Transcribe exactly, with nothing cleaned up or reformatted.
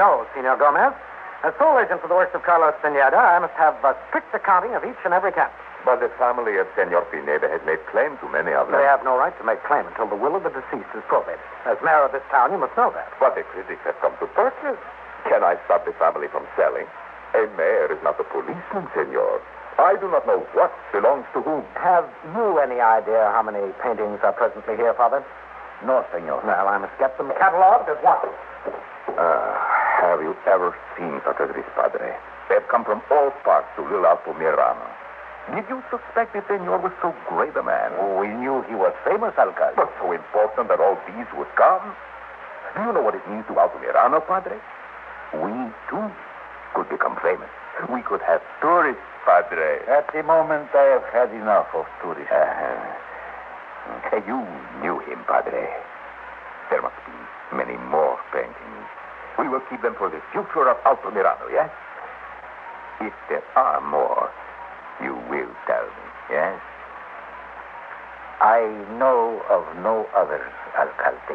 No, Senor Gomez. As sole agent for the works of Carlos Pineda, I must have a strict accounting of each and every cat. But the family of Senor Pineda has made claim to many of them. They have no right to make claim until the will of the deceased is probated. As mayor of this town, you must know that. But the critics have come to purchase. Can I stop the family from selling? A mayor is not a policeman, senor. I do not know what belongs to whom. Have you any idea how many paintings are presently here, Father? No, senor. Well, I must get them cataloged at once. Uh, have you ever seen such as this, Padre? They have come from all parts to Little Altamirano. Did you suspect the senor was so great a man? We knew he was famous, Alcalde. But so important that all these would come? Do you know what it means to Altamirano, Padre? We, too, could become famous. We could have tourists, Padre. At the moment, I have had enough of tourism. Uh, you knew him, Padre. There must be many more paintings. We will keep them for the future of Altamirano, yes? If there are more, you will tell me, yes? I know of no others, Alcalde.